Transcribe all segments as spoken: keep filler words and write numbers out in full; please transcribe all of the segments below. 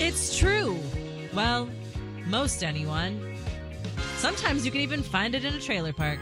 It's true. Well, most anyone. Sometimes you can even find it in a trailer park.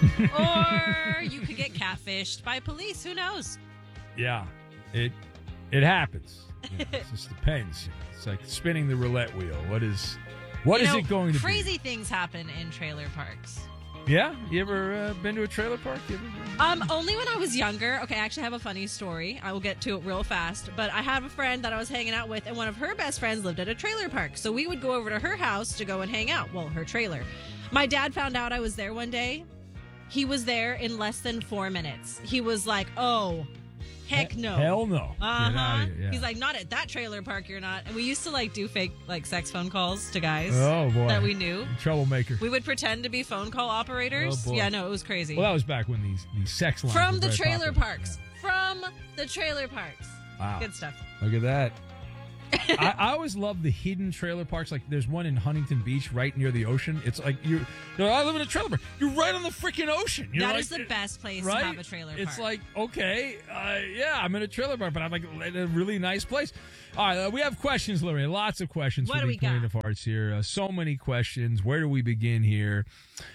Or you could get catfished by police. Who knows? Yeah, it it happens. You know, it just depends. It's like spinning the roulette wheel. What is what you is know, it going to crazy be? Crazy things happen in trailer parks. Yeah? You ever uh, been to a trailer park? You ever been? Um, only when I was younger. Okay, I actually have a funny story. I will get to it real fast. But I have a friend that I was hanging out with, and one of her best friends lived at a trailer park. So we would go over to her house to go and hang out. Well, her trailer. My dad found out I was there one day. He was there in less than four minutes. He was like, oh, heck no. Hell no. Uh-huh. Here, yeah. He's like, not at that trailer park, you're not. And we used to like do fake like sex phone calls to guys oh, boy. that we knew. Troublemaker. We would pretend to be phone call operators. Oh, boy. Yeah, no, it was crazy. Well, that was back when these, these sex lines From were the very trailer popular. parks. Yeah. From the trailer parks. Wow. Good stuff. Look at that. I, I always love the hidden trailer parks. Like there's one in Huntington Beach right near the ocean. It's like you know, I live in a trailer park. You're right on the freaking ocean. You're That like, is the best place right? to have a trailer park. It's like, okay, uh, yeah, I'm in a trailer park, but I'm like in a really nice place. All right, uh, we have questions, Lorraine. Lots of questions What for do the we got? Queen of Hearts here. Uh, so many questions. Where do we begin here?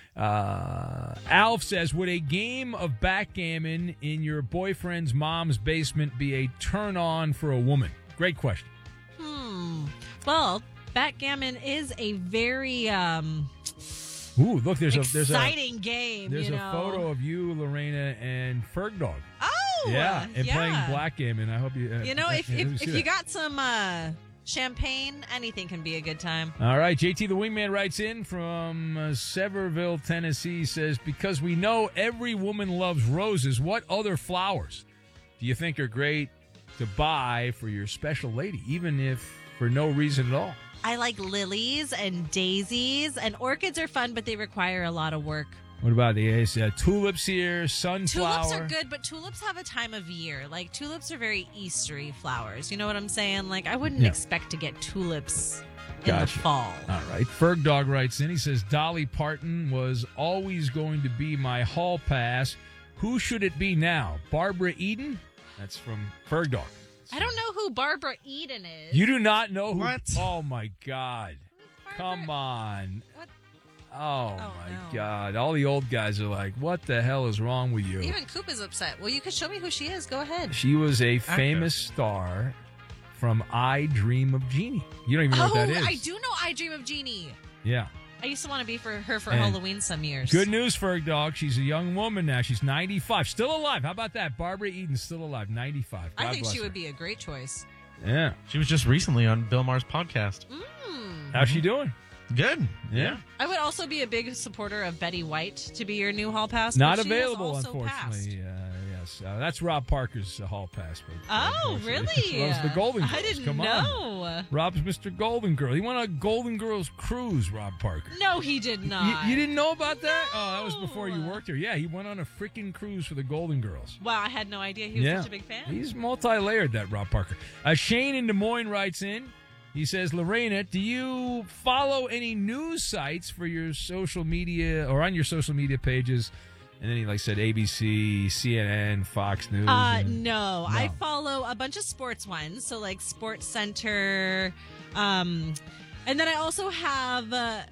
Uh, Alf says, would a game of backgammon in your boyfriend's mom's basement be a turn on for a woman? Great question. Hmm. Well, backgammon is a very um, Ooh, look, there's a there's a exciting game. there's you a know? photo of you, Lorena, and Ferg Dog. Oh, Yeah, and yeah. playing backgammon. I hope you. Uh, You know, if uh, let me if, see if that. you got some uh, champagne, anything can be a good time. All right, J T the Wingman writes in from uh, Sevierville, Tennessee. Says, because we know every woman loves roses, what other flowers do you think are great to buy for your special lady, even if for no reason at all? I like lilies and daisies, and orchids are fun, but they require a lot of work. What about the uh, tulips here, sunflower? Tulips are good, but tulips have a time of year. Like, tulips are very Eastery flowers. You know what I'm saying? Like, I wouldn't Yeah. expect to get tulips in Gotcha. the fall. All right. Ferg Dog writes in. He says, Dolly Parton was always going to be my hall pass. Who should it be now? Barbara Eden? That's from Ferg Dog. I don't know who Barbara Eden is. You do not know who? What? Oh, my God. Come on. What? Oh, Oh, my no. God. All the old guys are like, what the hell is wrong with you? Even Coop is upset. Well, you could show me who she is. Go ahead. She was a famous star from I Dream of Jeannie. You don't even know Oh, what that is. I do know I Dream of Jeannie. Yeah. I used to want to be for her for And Halloween some years. Good news, Ferg Dog. She's a young woman now. She's ninety-five. Still alive. How about that? Barbara Eden's still alive. ninety-five. God I think bless she her. would be a great choice. Yeah. She was just recently on Bill Maher's podcast. Mm. How's she doing? Good. Yeah. I would also be a big supporter of Betty White to be your new hall pass. Not but she has available, also unfortunately. Uh, yes. Uh, that's Rob Parker's uh, hall pass. But, Oh, unfortunately, really? Loves the Golden Girls. I didn't Come on. know. Rob's Mister Golden Girl. He went on a Golden Girls cruise, Rob Parker. No, he did not. You, you didn't know about that? Oh, that was before you No. worked here. Yeah, he went on a freaking cruise for the Golden Girls. Wow, I had no idea he was yeah. such a big fan. He's multi-layered, that Rob Parker. Uh, Shane in Des Moines writes in. He says, Lorena, do you follow any news sites for your social media or on your social media pages? And then he like said A B C, C N N, Fox News. Uh, and- no, I follow a bunch of sports ones, so like Sports Center, um, and then I also have uh,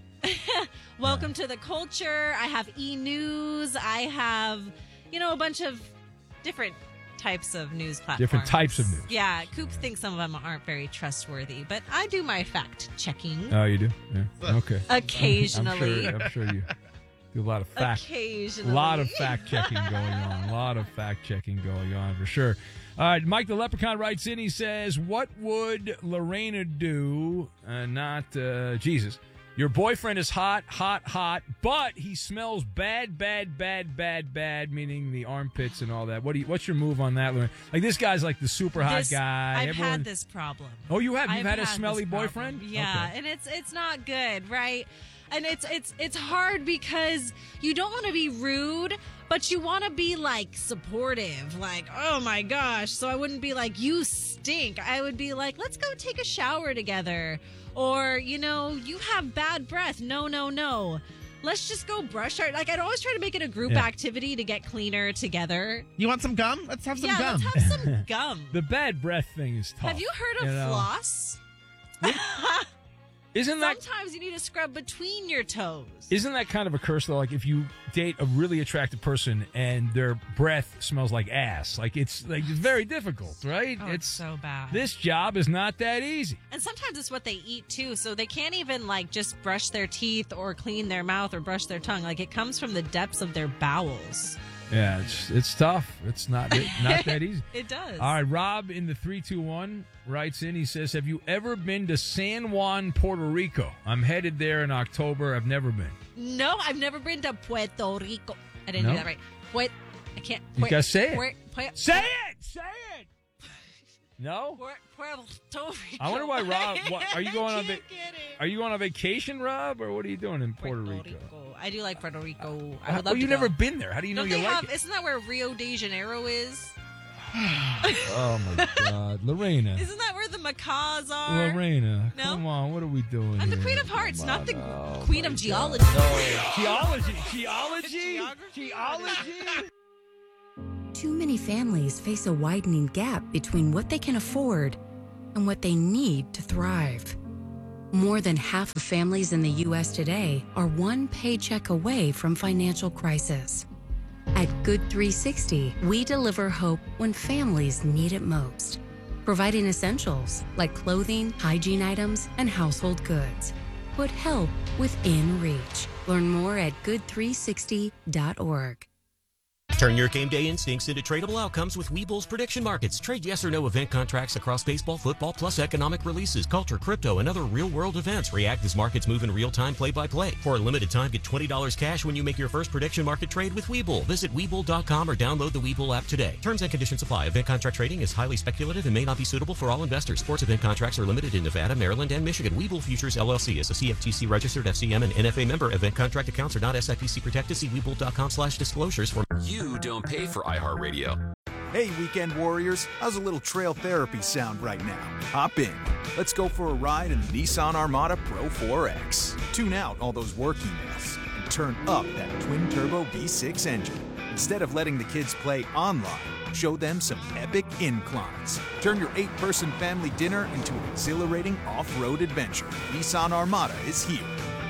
Welcome to the Culture. I have E News. I have, you know, a bunch of different types of news platforms. Different types of news. Yeah, Coop thinks some of them aren't very trustworthy, but I do my fact checking Oh, you do? Yeah. Okay. occasionally. I'm sure, I'm sure you do a lot of fact Occasionally. A lot of fact checking going on. A lot of fact checking going on for sure. All right, Mike the Leprechaun writes in. He says, what would Lorena do? Uh, not uh, Jesus. Your boyfriend is hot, hot, hot, but he smells bad, bad, bad, bad, bad, meaning the armpits and all that. What do you, what's your move on that, Lorena? Like, this guy's like the super hot This- guy. I've Everyone- had this problem. Oh, you have? You've I've had a this smelly problem. boyfriend? Yeah, Okay. and it's it's not good, right? And it's it's it's hard because you don't want to be rude, but you want to be like supportive. Like, oh my gosh! So I wouldn't be like, you stink. I would be like, let's go take a shower together, or you know, you have bad breath. No, no, no. Let's just go brush our. Like, I'd always try to make it a group Yeah. activity to get cleaner together. You want some gum? Let's have some yeah, gum. let's have some gum. The bad breath thing is tough. Have you heard of you know? floss? Isn't that Sometimes you need to scrub between your toes. isn't that kind of a curse though? Like if you date a really attractive person and their breath smells like ass, like it's like it's very difficult, right? Oh, it's so bad. This job is not that easy. And sometimes it's what they eat too, so they can't even like just brush their teeth or clean their mouth or brush their tongue. Like it comes from the depths of their bowels. Yeah, it's it's tough. It's not not that easy. It does. All right, Rob in the three two one writes in. He says, "Have you ever been to San Juan, Puerto Rico? I'm headed there in October. I've never been." No, I've never been to Puerto Rico. I didn't No? do that right. Puerto, I can't. You gotta say it. Puer- Puer- Say it. Say it. No. Puer- Puerto Rico. I wonder why Rob. What, are you going on? Can't Va- get it. are you going on vacation, Rob, or what are you doing in Puerto, Rico? I do like Puerto Rico. I would How- love well, to you've go. never been there. How do you know Don't you they like have? it? Isn't that where Rio de Janeiro is? Oh my God, Lorena. Isn't that where the macaws are? Lorena, No? come on. What are we doing? I'm the here? Queen of Hearts, Come not on. the Oh, Queen my of God. Geology. Geology. Geology. Geography? Geology. Too many families face a widening gap between what they can afford and what they need to thrive. More than half of families in the U S today are one paycheck away from financial crisis. At Good three sixty, we deliver hope when families need it most, providing essentials like clothing, hygiene items, and household goods. Put help within reach. Learn more at good three sixty dot org. Turn your game day instincts into tradable outcomes with Webull's prediction markets. Trade yes or no event contracts across baseball, football, plus economic releases, culture, crypto, and other real-world events. React as markets move in real time, play-by-play. For a limited time, get twenty dollars cash when you make your first prediction market trade with Webull. Visit Webull dot com or download the Webull app today. Terms and conditions apply. Event contract trading is highly speculative and may not be suitable for all investors. Sports event contracts are limited in Nevada, Maryland, and Michigan. Webull Futures, L L C is a C F T C registered F C M and N F A member. Event contract accounts are not S I P C protected. See Webull dot com slash disclosures for You don't pay for iHeartRadio. Hey, weekend warriors, how's a little trail therapy sound right now? Hop in. Let's go for a ride in the Nissan Armada Pro four X. Tune out all those work emails and turn up that twin-turbo V six engine. Instead of letting the kids play online, show them some epic inclines. Turn your eight-person family dinner into an exhilarating off-road adventure. Nissan Armada is here.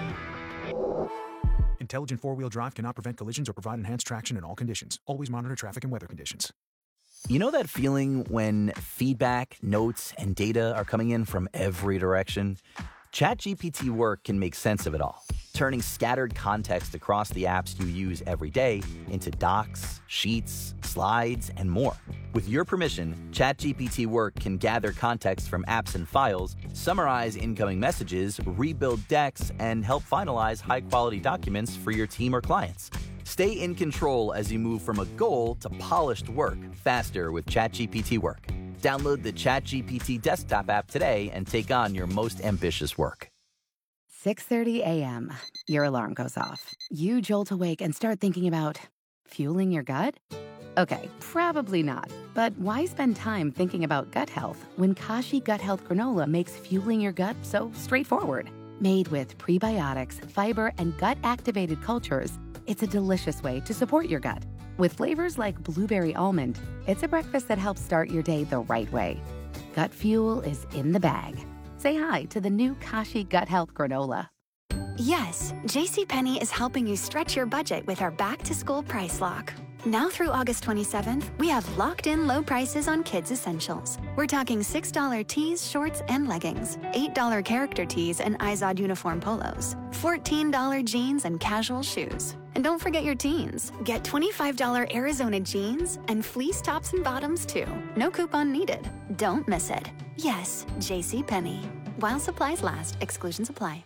Intelligent four-wheel drive cannot prevent collisions or provide enhanced traction in all conditions. Always monitor traffic and weather conditions. You know that feeling when feedback, notes, and data are coming in from every direction? ChatGPT Work can make sense of it all, turning scattered context across the apps you use every day into docs, sheets, slides, and more. With your permission, ChatGPT Work can gather context from apps and files, summarize incoming messages, rebuild decks, and help finalize high-quality documents for your team or clients. Stay in control as you move from a goal to polished work faster with ChatGPT Work. Download the ChatGPT desktop app today and take on your most ambitious work. six thirty a.m. Your alarm goes off. You jolt awake and start thinking about fueling your gut? Okay, probably not. But why spend time thinking about gut health when Kashi Gut Health Granola makes fueling your gut so straightforward? Made with prebiotics, fiber, and gut-activated cultures, it's a delicious way to support your gut. With flavors like blueberry almond, it's a breakfast that helps start your day the right way. Gut fuel is in the bag. Say hi to the new Kashi Gut Health Granola. Yes, JCPenney is helping you stretch your budget with our back-to-school price lock. Now through August twenty-seventh, we have locked-in low prices on kids' essentials. We're talking six dollar tees, shorts, and leggings, eight dollar character tees and Izod uniform polos, fourteen dollar jeans and casual shoes. And don't forget your teens. Get twenty-five dollar Arizona jeans and fleece tops and bottoms, too. No coupon needed. Don't miss it. Yes, JCPenney. While supplies last, exclusions apply.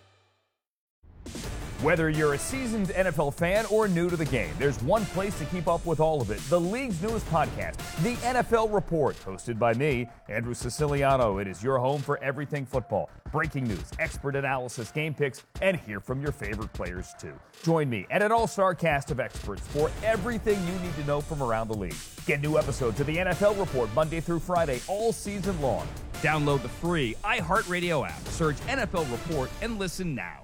Whether you're a seasoned N F L fan or new to the game, there's one place to keep up with all of it. The league's newest podcast, The N F L Report, hosted by me, Andrew Siciliano. It is your home for everything football. Breaking news, expert analysis, game picks, and hear from your favorite players, too. Join me and an all-star cast of experts for everything you need to know from around the league. Get new episodes of The N F L Report Monday through Friday all season long. Download the free iHeartRadio app, search N F L Report, and listen now.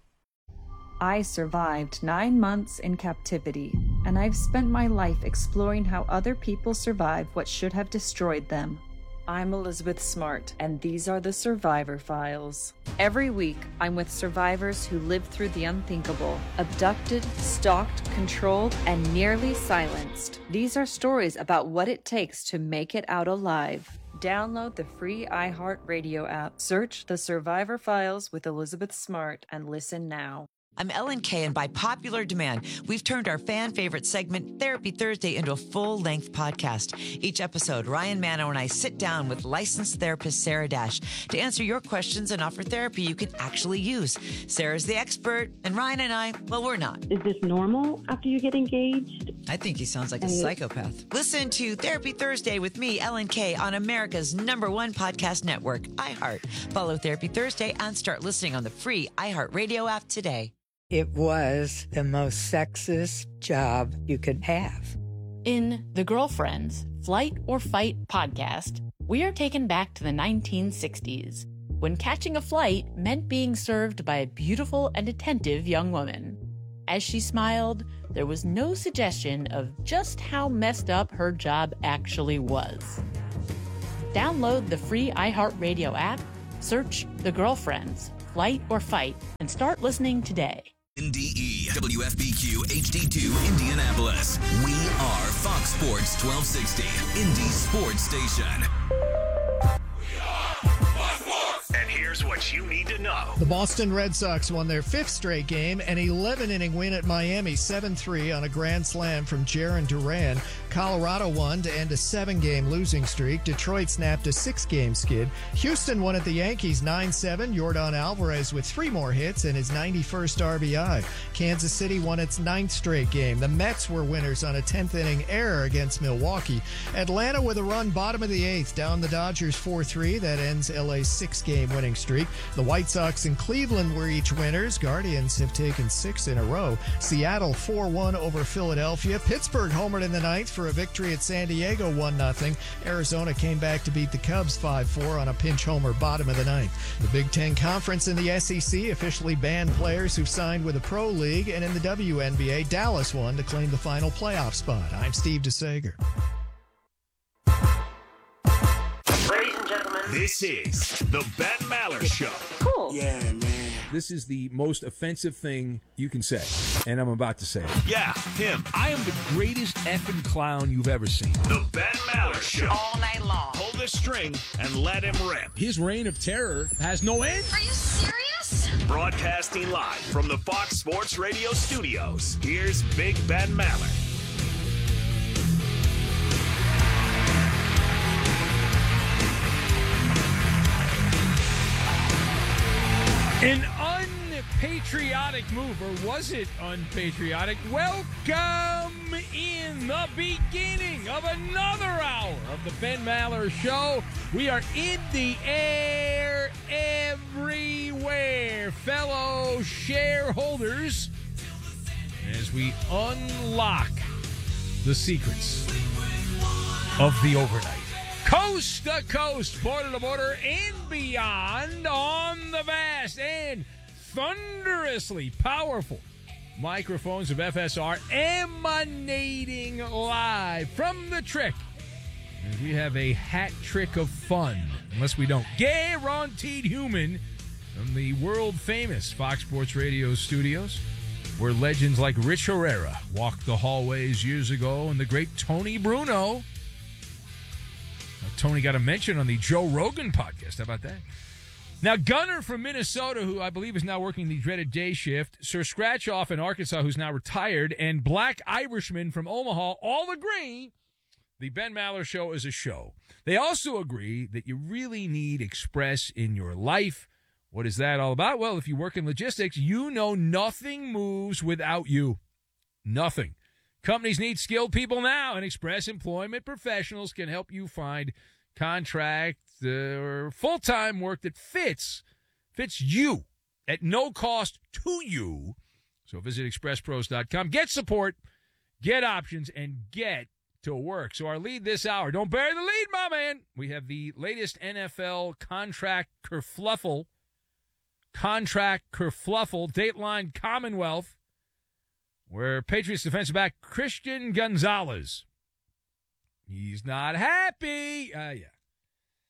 I survived nine months in captivity, and I've spent my life exploring how other people survived what should have destroyed them. I'm Elizabeth Smart, and these are the Survivor Files. Every week, I'm with survivors who lived through the unthinkable, abducted, stalked, controlled, and nearly silenced. These are stories about what it takes to make it out alive. Download the free iHeartRadio app, search The Survivor Files with Elizabeth Smart, and listen now. I'm Ellen Kay, and by popular demand, we've turned our fan favorite segment, Therapy Thursday, into a full-length podcast. Each episode, Ryan Mano and I sit down with licensed therapist Sarah Dash to answer your questions and offer therapy you can actually use. Sarah's the expert, and Ryan and I, well, we're not. Is this normal after you get engaged? I think he sounds like a psychopath. Listen to Therapy Thursday with me, Ellen Kay, on America's number one podcast network, iHeart. Follow Therapy Thursday and start listening on the free iHeartRadio app today. It was the most sexist job you could have. In The Girlfriends, Flight or Fight podcast, we are taken back to the nineteen sixties, when catching a flight meant being served by a beautiful and attentive young woman. As she smiled, there was no suggestion of just how messed up her job actually was. Download the free iHeartRadio app, search The Girlfriends, Flight or Fight, and start listening today. N D E, W F B Q, H D two, Indianapolis. We are Fox Sports twelve sixty, Indy Sports Station. And here's what you need to know. The Boston Red Sox won their fifth straight game, an eleven-inning win at Miami, seven three on a grand slam from Jarren Duran. Colorado won to end a seven-game losing streak. Detroit snapped a six-game skid. Houston won at the Yankees nine seven. Yordan Alvarez with three more hits and his ninety-first R B I. Kansas City won its ninth straight game. The Mets were winners on a tenth-inning error against Milwaukee. Atlanta with a run bottom of the eighth, down the Dodgers four three. That ends L A's six-game winning streak. The White Sox and Cleveland were each winners. Guardians have taken six in a row. Seattle four one over Philadelphia. Pittsburgh homered in the ninth for a victory at San Diego one nothing. Arizona came back to beat the Cubs five four on a pinch homer bottom of the ninth. The Big Ten Conference and the S E C officially banned players who signed with a pro league, and in the W N B A, Dallas won to claim the final playoff spot. I'm Steve DeSager. Ladies and gentlemen, this is the Ben Maller Show. Cool. Yeah, man. This is the most offensive thing you can say, and I'm about to say it. Yeah, him. I am the greatest effing clown you've ever seen. The Ben Maller Show. All night long. Pull the string and let him rip. His reign of terror has no end. Are you serious? Broadcasting live from the Fox Sports Radio studios, here's Big Ben Maller. An unpatriotic move, or was it unpatriotic? Welcome in the beginning of another hour of the Ben Maller Show. We are in the air everywhere, fellow shareholders, as we unlock the secrets of the overnight. Coast to coast, border to border, and beyond on the vast and thunderously powerful microphones of F S R emanating live from the trick. And we have a hat trick of fun, unless we don't. Guaranteed human from the world-famous Fox Sports Radio studios, where legends like Rich Herrera walked the hallways years ago, and the great Tony Bruno. Tony got a mention on the Joe Rogan podcast. How about that? Now, Gunner from Minnesota, who I believe is now working the dreaded day shift, Sir Scratchoff in Arkansas, who's now retired, and Black Irishman from Omaha all agree the Ben Maller Show is a show. They also agree that you really need Express in your life. What is that all about? Well, if you work in logistics, you know nothing moves without you. Nothing. Companies need skilled people now, and Express Employment Professionals can help you find contract uh, or full-time work that fits fits you at no cost to you. So visit express pros dot com. Get support, get options, and get to work. So our lead this hour, don't bury the lead, my man. We have the latest N F L contract kerfluffle, contract kerfluffle, Dateline Commonwealth, where Patriots defensive back Christian Gonzalez, he's not happy. Uh, yeah.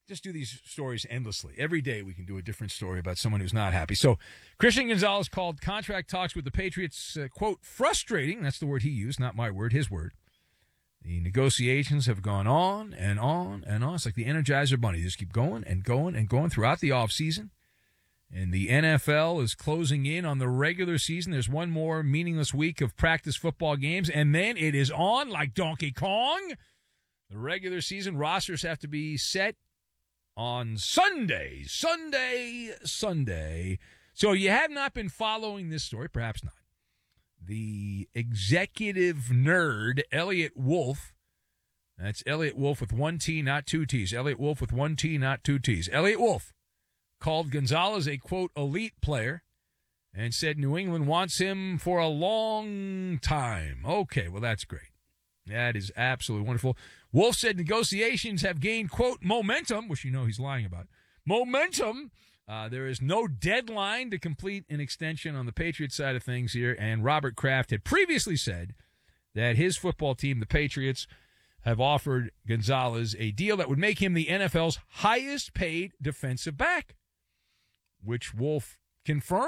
just do these stories endlessly. Every day we can do a different story about someone who's not happy. So Christian Gonzalez called contract talks with the Patriots, uh, quote, frustrating. That's the word he used, not my word, his word. The negotiations have gone on and on and on. It's like the Energizer Bunny. They just keep going and going and going throughout the offseason. And the N F L is closing in on the regular season. There's one more meaningless week of practice football games, and then it is on like Donkey Kong. The regular season rosters have to be set on Sunday, Sunday, Sunday. So you have not been following this story, perhaps not. The executive nerd, Elliot Wolf, that's Elliot Wolf with one T, not two T's. Elliot Wolf with one T, not two T's. Elliot Wolf called Gonzalez a, quote, elite player and said New England wants him for a long time. Okay, well, that's great. That is absolutely wonderful. Wolf said negotiations have gained, quote, momentum, which you know he's lying about. Momentum. Uh, there is no deadline to complete an extension on the Patriots side of things here, and Robert Kraft had previously said that his football team, the Patriots, have offered Gonzalez a deal that would make him the N F L's highest paid defensive back, which Wolf confirmed.